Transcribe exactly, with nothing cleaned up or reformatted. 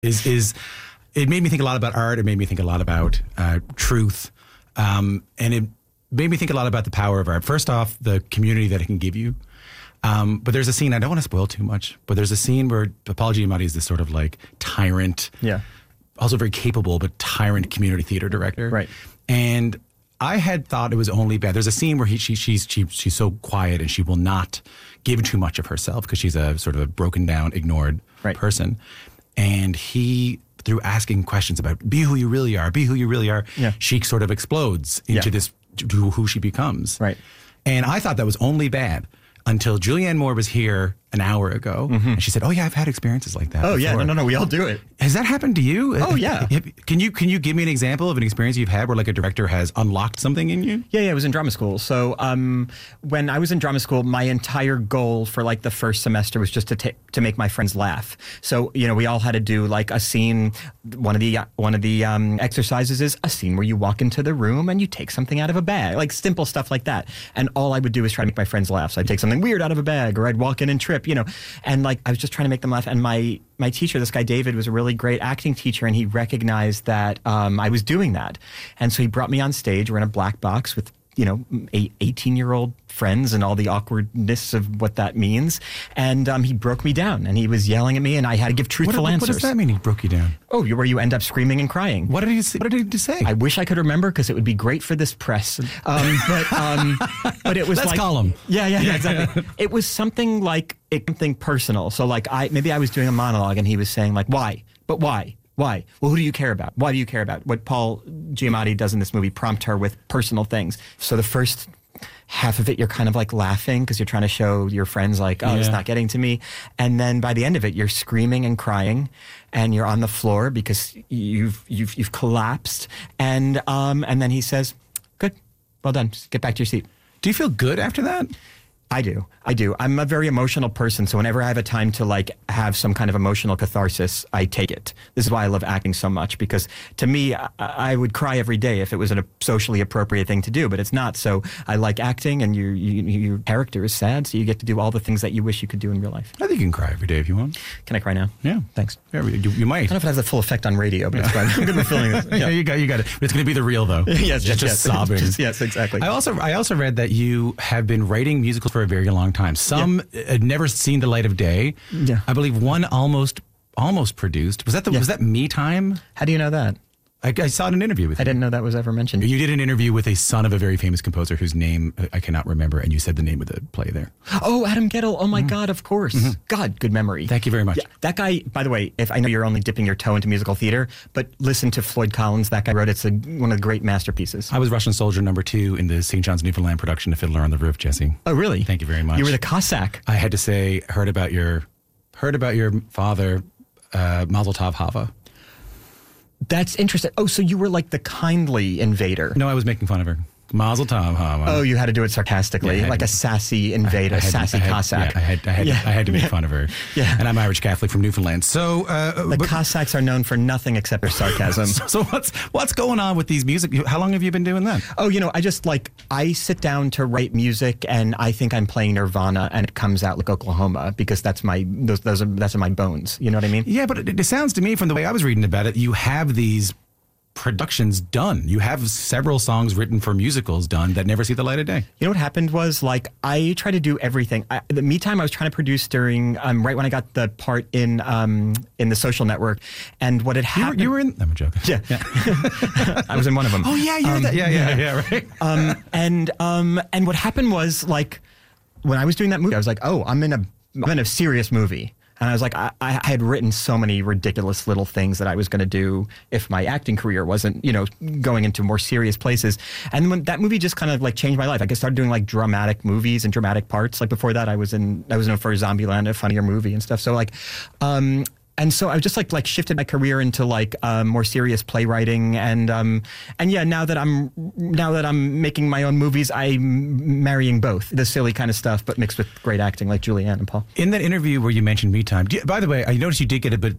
is is it made me think a lot about art. It made me think a lot about uh, truth, um, and it made me think a lot about the power of art. First off, the community that it can give you. Um, but there's a scene, I don't want to spoil too much, but there's a scene where Paul Giamatti is this sort of like tyrant, yeah, also very capable, but tyrant community theater director. Right. And I had thought it was only bad. There's a scene where he, she, she's, she, she's so quiet and she will not give too much of herself because she's a sort of a broken down, ignored right. person. And he, through asking questions about be who you really are, be who you really are, yeah. she sort of explodes into yeah. this, to who she becomes. Right. And I thought that was only bad until Julianne Moore was here an hour ago, mm-hmm. and she said, "Oh yeah, I've had experiences like that." Oh before. yeah, no, no, no, we all do it. Has that happened to you? Oh yeah. Can you can you give me an example of an experience you've had where like a director has unlocked something in you? Yeah, yeah, I was in drama school. So um, when I was in drama school, my entire goal for like the first semester was just to ta- to make my friends laugh. So you know, we all had to do like a scene. One of the one of the um, exercises is a scene where you walk into the room and you take something out of a bag, like simple stuff like that. And all I would do is try to make my friends laugh. So I'd take something weird out of a bag, or I'd walk in and trip, you know, and like I was just trying to make them laugh. And my my teacher, this guy David, was a really great acting teacher, and he recognized that um, I was doing that. And so he brought me on stage. We're in a black box with, you know, eighteen-year-old friends and all the awkwardness of what that means. And um, he broke me down, and he was yelling at me, and I had to give truthful what, answers. What does that mean, he broke you down? Oh, where you end up screaming and crying. What did he say? What did he say? I wish I could remember because it would be great for this press. Um, but um, but it was Let's like... call him. Yeah, yeah, yeah, exactly. It was something like, it, something personal. So like, I maybe I was doing a monologue, and he was saying like, why? But why? Why? Well, who do you care about? Why do you care about? What Paul Giamatti does in this movie, prompt her with personal things. So the first half of it, you're kind of like laughing because you're trying to show your friends like, oh, yeah. It's not getting to me. And then by the end of it, you're screaming and crying, and you're on the floor because you've you've you've collapsed. And um and then he says, good, well done, just get back to your seat. Do you feel good after that? I do. I do. I'm a very emotional person, so whenever I have a time to like have some kind of emotional catharsis, I take it. This is why I love acting so much, because to me, I, I would cry every day if it was a socially appropriate thing to do, but it's not. So I like acting, and your you, your character is sad, so you get to do all the things that you wish you could do in real life. I think you can cry every day if you want. Can I cry now? Yeah. Thanks. Yeah, you, you might. I don't know if it has the full effect on radio, but it's fine. I'm good with feeling it. Yeah. yeah, you got, you got it. But it's going to be the real though. yes, just, yes, just yes. sobbing. Just, yes, exactly. I also, I also read that you have been writing musicals for a very long time. Some yeah. had never seen the light of day. Yeah. I believe one almost, almost produced. Was that the, yeah. was that Me Time? How do you know that? I, I saw it in an interview with you. I didn't know that was ever mentioned. You did an interview with a son of a very famous composer whose name I cannot remember, and you said the name of the play there. Oh, Adam Gettle. Oh, my mm. God, of course. Mm-hmm. God, good memory. Thank you very much. Yeah, that guy, by the way, if I know you're only dipping your toe into musical theater, but listen to Floyd Collins. That guy wrote it's a, one of the great masterpieces. I was Russian Soldier number two in the Saint John's Newfoundland production of Fiddler on the Roof, Jesse. Oh, really? Thank you very much. You were the Cossack. I had to say, heard about your, heard about your father, uh, Mazel Tov Hava. That's interesting. Oh, so you were like the kindly invader. No, I was making fun of her. Mazel Tov Hava. Oh, you had to do it sarcastically, yeah, like to, a sassy invader, I, I a sassy I had, Cossack. Yeah, I had, I had, yeah. I had to make fun of her. Yeah. And I'm Irish Catholic from Newfoundland. So uh, the but, Cossacks are known for nothing except their sarcasm. so, so what's what's going on with these music? How long have you been doing that? Oh, you know, I just like I sit down to write music, and I think I'm playing Nirvana, and it comes out like Oklahoma because that's my those those are that's in my bones. You know what I mean? Yeah, but it, it sounds to me from the way I was reading about it, you have these productions done. You have several songs written for musicals done that never see the light of day. You know what happened was, like, I try to do everything. I, the Me Time I was trying to produce during, um, right when I got the part in um, in The Social Network, and what had happened... You were, you were in... I'm joking. Yeah. yeah. I was in one of them. Oh, yeah, you were um, that. Yeah, yeah, yeah, right. um, and, um, and what happened was, like, when I was doing that movie, I was like, oh, I'm in a, I'm in a serious movie. And I was like, I, I had written so many ridiculous little things that I was going to do if my acting career wasn't, you know, going into more serious places. And when that movie just kind of like changed my life. I started doing like dramatic movies and dramatic parts. Like before that, I was in, I was known for Zombieland, a funnier movie and stuff. So like, um, and so I just like like shifted my career into like um, more serious playwriting, and um, and yeah, now that I'm now that I'm making my own movies, I'm marrying both the silly kind of stuff, but mixed with great acting like Julianne and Paul. In that interview where you mentioned Me Time, do you, by the way, I noticed you did get a bit